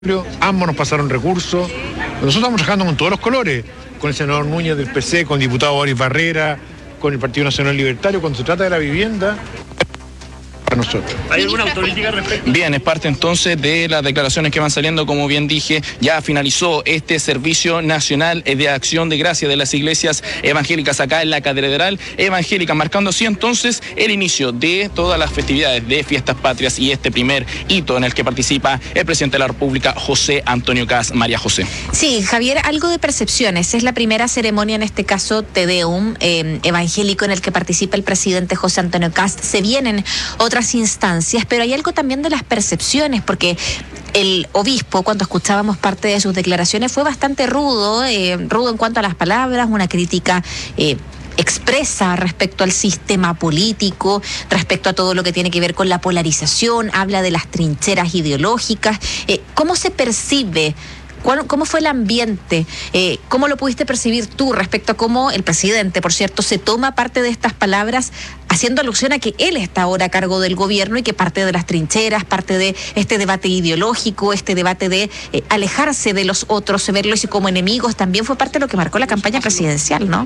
Ambos nos pasaron recursos. Nosotros estamos trabajando con todos los colores, con el senador Núñez del PC, con el diputado Boris Barrera, con el Partido Nacional Libertario, cuando se trata de la vivienda. Nosotros. ¿Hay alguna autopolítica al respecto? Bien, es parte entonces de las declaraciones que van saliendo, como bien dije, ya finalizó este servicio nacional de acción de gracia de las iglesias evangélicas acá en la Catedral Evangélica, marcando así entonces el inicio de todas las festividades de Fiestas Patrias y este primer hito en el que participa el presidente de la República, José Antonio Kast. María José. Sí, Javier, algo de percepciones. Es la primera ceremonia, en este caso, Te Deum, evangélico, en el que participa el presidente José Antonio Kast. Se vienen otras instancias, pero hay algo también de las percepciones, porque el obispo, cuando escuchábamos parte de sus declaraciones, fue bastante rudo en cuanto a las palabras, una crítica expresa respecto al sistema político, respecto a todo lo que tiene que ver con la polarización, habla de las trincheras ideológicas. ¿Cómo se percibe? ¿Cómo fue el ambiente? ¿Cómo lo pudiste percibir tú respecto a cómo el presidente, por cierto, se toma parte de estas palabras, haciendo alusión a que él está ahora a cargo del gobierno y que parte de las trincheras, parte de este debate ideológico, este debate de alejarse de los otros, verlos como enemigos, también fue parte de lo que marcó la campaña presidencial, ¿no?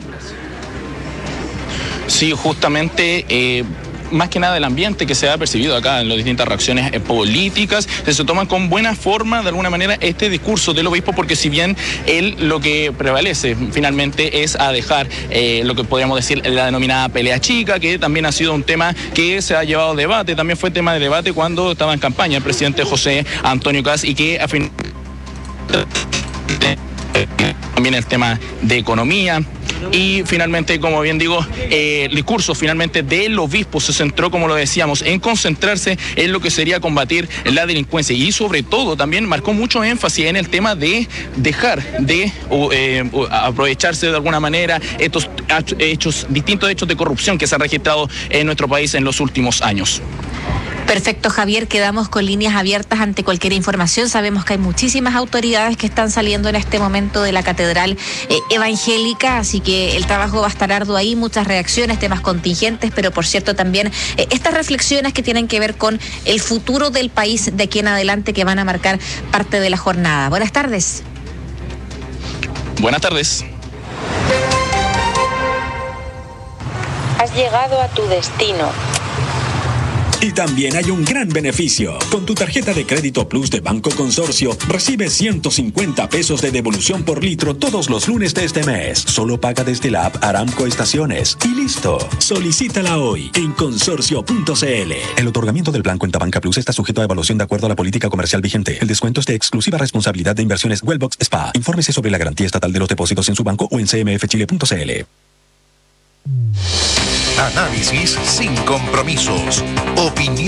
Sí, justamente... más que nada el ambiente que se ha percibido acá en las distintas reacciones políticas, se toman con buena forma de alguna manera este discurso del obispo, porque si bien él lo que prevalece finalmente es a dejar lo que podríamos decir la denominada pelea chica, que también ha sido un tema que se ha llevado a debate, también fue tema de debate cuando estaba en campaña el presidente José Antonio Kast, y que a fin también el tema de economía. Y finalmente, como bien digo, el discurso finalmente del obispo se centró, como lo decíamos, en concentrarse en lo que sería combatir la delincuencia, y sobre todo también marcó mucho énfasis en el tema de dejar de aprovecharse de alguna manera estos distintos hechos de corrupción que se han registrado en nuestro país en los últimos años. Perfecto, Javier, quedamos con líneas abiertas ante cualquier información. Sabemos que hay muchísimas autoridades que están saliendo en este momento de la Catedral Evangélica, así que el trabajo va a estar arduo ahí, muchas reacciones, temas contingentes, pero por cierto también estas reflexiones que tienen que ver con el futuro del país de aquí en adelante, que van a marcar parte de la jornada. Buenas tardes. Buenas tardes. Has llegado a tu destino. Y también hay un gran beneficio. Con tu tarjeta de crédito Plus de Banco Consorcio, recibes 150 pesos de devolución por litro todos los lunes de este mes. Solo paga desde la app Aramco Estaciones. Y listo. Solicítala hoy en consorcio.cl. El otorgamiento del plan Cuenta Banca Plus está sujeto a evaluación de acuerdo a la política comercial vigente. El descuento es de exclusiva responsabilidad de Inversiones Wellbox SPA. Infórmese sobre la garantía estatal de los depósitos en su banco o en cmfchile.cl. Análisis sin compromisos. Opinión.